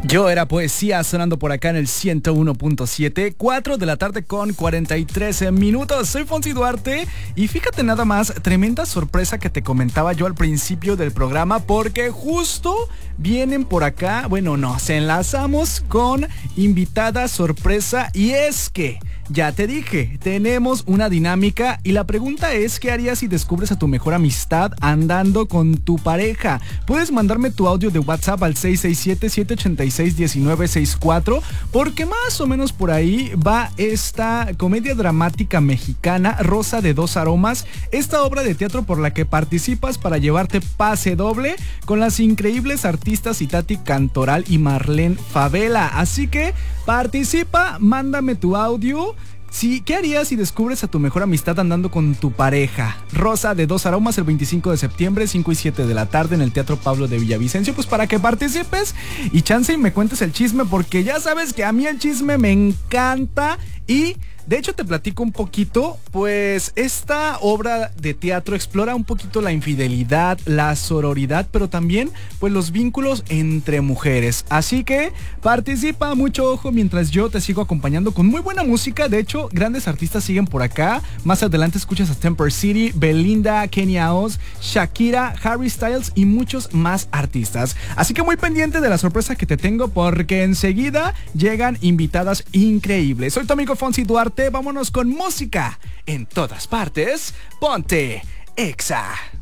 Yo era poesía sonando por acá en el 101.7, 4 de la tarde con 43 minutos. Soy Fonsi Duarte y fíjate nada más, tremenda sorpresa que te comentaba yo al principio del programa, porque justo vienen por acá, nos enlazamos con invitada sorpresa, y es que ya te dije, tenemos una dinámica y la pregunta es: ¿qué harías si descubres a tu mejor amistad andando con tu pareja? Puedes mandarme tu audio de WhatsApp al 667-786-1964, porque más o menos por ahí va esta comedia dramática mexicana, Rosa de dos aromas, esta obra de teatro por la que participas para llevarte pase doble con las increíbles artistas Itati Cantoral y Marlene Favela. Así que participa, mándame tu audio. Sí, ¿qué harías si descubres a tu mejor amistad andando con tu pareja? Rosa de dos aromas, el 25 de septiembre, 5 y 7 de la tarde en el Teatro Pablo de Villavicencio. Pues para que participes y chance y me cuentes el chisme, porque ya sabes que a mí el chisme me encanta. Y de hecho te platico un poquito, pues esta obra de teatro explora un poquito la infidelidad, la sororidad, pero también pues los vínculos entre mujeres. Así que participa, mucho ojo, mientras yo te sigo acompañando con muy buena música. De hecho, grandes artistas siguen por acá. Más adelante escuchas a Temper City, Belinda, Kenia Oz, Shakira, Harry Styles y muchos más artistas. Así que muy pendiente de la sorpresa que te tengo, porque enseguida llegan invitadas increíbles. Soy tu amigo Fonsi Duarte, vámonos con música en todas partes. Ponte Exa.